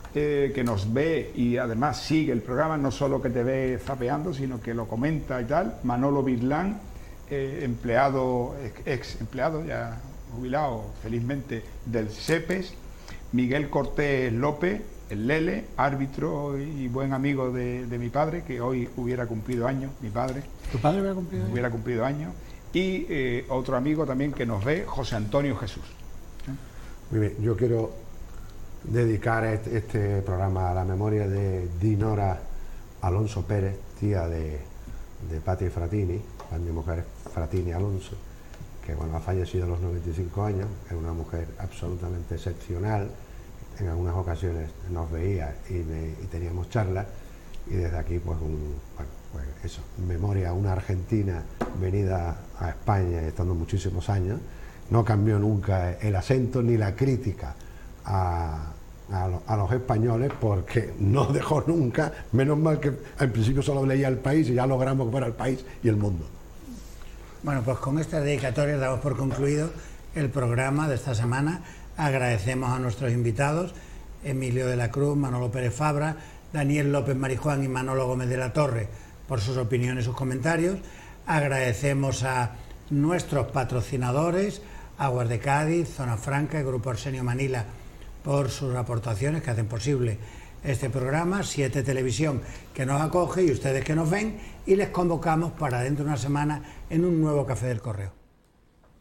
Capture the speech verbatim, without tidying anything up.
eh, que nos ve y además sigue el programa, no solo que te ve zapeando, sino que lo comenta y tal, Manolo Virlán, eh, empleado, ex empleado, ya jubilado felizmente, del SEPES, Miguel Cortés López, el Lele, árbitro y buen amigo de, de mi padre, que hoy hubiera cumplido años, mi padre. ¿Tu padre hubiera cumplido años? Hubiera cumplido años. Y eh, otro amigo también que nos ve, José Antonio Jesús. Muy bien, yo quiero dedicar este, este programa a la memoria de Dinora Alonso Pérez, tía de, de Patti Fratini, de mi mujer Fratini Alonso, que bueno, ha fallecido a los noventa y cinco años, es una mujer absolutamente excepcional. En algunas ocasiones nos veía y, me, y teníamos charlas, y desde aquí pues un, bueno, pues eso, memoria a una argentina venida a España estando muchísimos años, no cambió nunca el acento ni la crítica a, a, lo, a los españoles, porque no dejó nunca, menos mal que al principio solo leía El País y ya logramos que fuera El País y El Mundo. Bueno, pues con esta dedicatoria damos por concluido el programa de esta semana. Agradecemos a nuestros invitados, Emilio de la Cruz, Manolo Pérez Fabra, Daniel López Marijuán y Manolo Gómez de la Torre, por sus opiniones y sus comentarios. Agradecemos a nuestros patrocinadores, Aguas de Cádiz, Zona Franca y Grupo Arsenio Manila, por sus aportaciones que hacen posible este programa. Siete Televisión, que nos acoge, y ustedes que nos ven, y les convocamos para dentro de una semana en un nuevo Café del Correo.